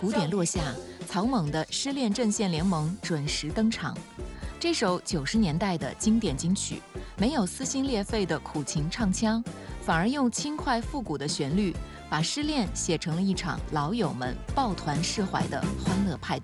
鼓点落下，草蜢的失恋阵线联盟准时登场。这首90年代的经典金曲，没有撕心裂肺的苦情唱腔，反而用轻快复古的旋律，把失恋写成了一场老友们抱团释怀的欢乐派对。